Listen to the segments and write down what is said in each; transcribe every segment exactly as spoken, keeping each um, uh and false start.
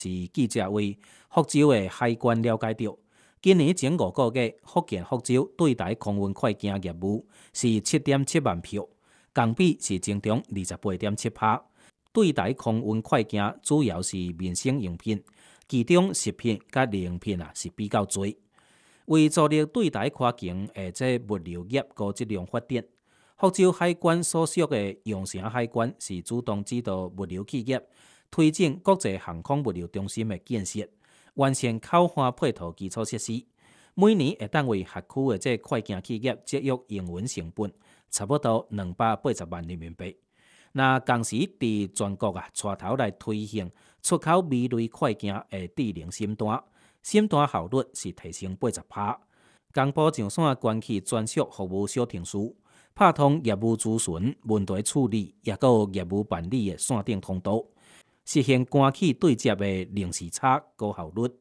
是记者为福州的海关了解到，今年前五个月，福建福州对台空运快件业务是七点七万票，同比是增长二十八点七%。对台空运快件主要是民生用品，其中食品甲日用品啊是比较多。为助力对台跨境的这物流业高质量发展，福州海关所属的阳城海关是主动指导物流企业推进国际航空物流中心的建设，完善口岸配套基础设施。每年会当为辖区的这快件企业节约营运成本，差不多两百八十万人民币。那同时伫全国啊，带头来推行出口米类快件的智能审单，审单效率是提升八十%。公布上线关系专属服务小程序，拍通业务咨询、问题处理，也有业务办理的线顶通道，实现关系对接的零时差、高效率。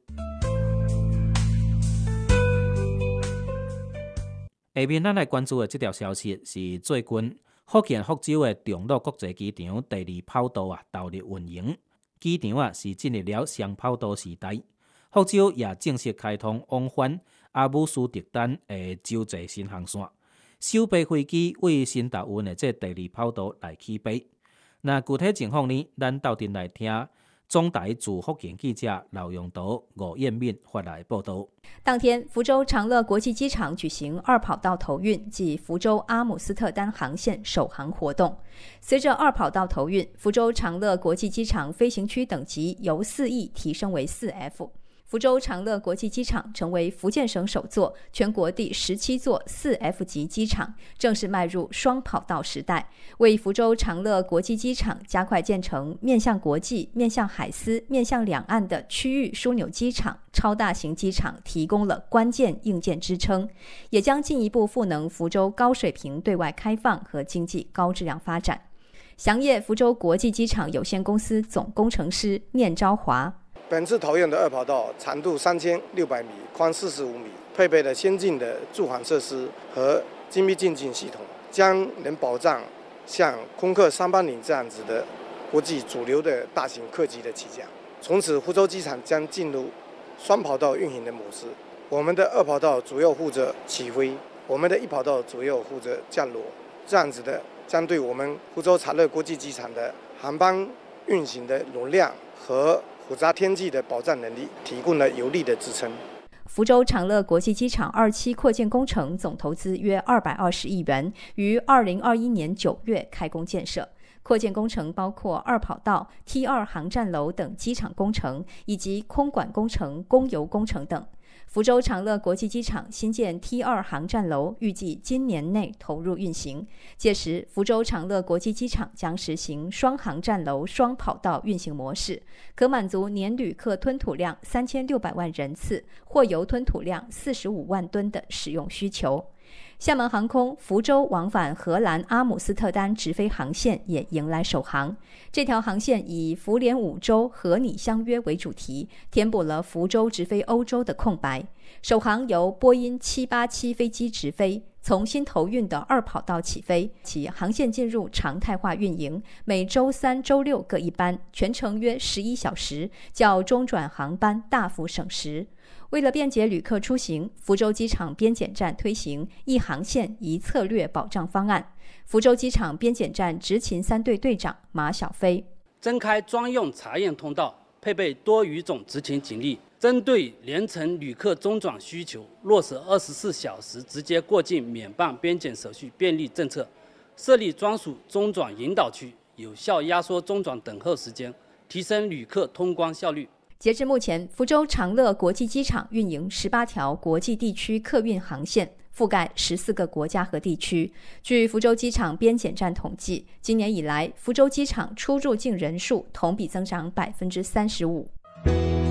下面咱来关注的这条消息是最近福建福州的中路国际机场第二跑道啊投入运营，机场啊是进入了双跑道时代。福州也正式开通往返阿姆斯特丹的洲际新航线，首批飞机为新达运的这第二跑道来起飞。那具体情况呢，咱斗阵来听中台驻福建记者刘永道、吴彦敏发来报道。 当天，福州长乐国际机场举行二跑道投运暨福州阿姆斯特丹航线首航活动。随着二跑道投运，福州长乐国际机场飞行区等级由四 E 提升为四 F。福州长乐国际机场成为福建省首座、全国第十七座四 F 级机场，正式迈入双跑道时代，为福州长乐国际机场加快建成面向国际、面向海丝、面向两岸的区域枢纽机场、超大型机场提供了关键硬件支撑，也将进一步赋能福州高水平对外开放和经济高质量发展。祥业福州国际机场有限公司总工程师聂昭华。 本次投运的二跑道长度三千六百米，宽四十五米，配备了先进的助航设施和精密进境系统，将能保障像空客三八零这样子的国际主流的大型客机的起降。从此，福州机场将进入双跑道运行的模式。我们的二跑道主要负责起飞，我们的一跑道主要负责降落，这样子的将对我们福州长乐国际机场的航班运行的容量和复杂天气的保障能力提供了有力的支撑。 福州长乐国际机场二期扩建工程总投资约二百二十亿元，于二零二一年九月开工建设。扩建工程包括二跑道、T 二航站楼等机场工程，以及空管工程、供油工程等。福州长乐国际机场新建 T 二航站楼，预计今年内投入运行。届时，福州长乐国际机场将实行双航站楼、双跑道运行模式，可满足年旅客吞吐量三千六百万人次、货油吞吐量四十五万吨的使用需求。厦门航空福州往返荷兰阿姆斯特丹直飞航线也迎来首航。这条航线以福联五洲和你相约为主题，填补了福州直飞欧洲的空白。首航由波音七八七飞机直飞，从新投运的二跑道起飞，其航线进入常态化运营，每周三、周六各一班，全程约十一小时，较中转航班大幅省时。为了便捷旅客出行，福州机场边检站推行一航线一策略保障方案。福州机场边检站执勤三队队长马小飞： 增开专用查验通道，配备多语种执勤警力，针对连程旅客中转需求，落实二十四小时直接过境免办边检手续便利政策，设立专属中转引导区，有效压缩中转等候时间，提升旅客通关效率。 截至目前，福州长乐国际机场运营十八条国际地区客运航线，覆盖十四个国家和地区。据福州机场边检站统计，今年以来，福州机场出入境人数同比增长百分之三十五。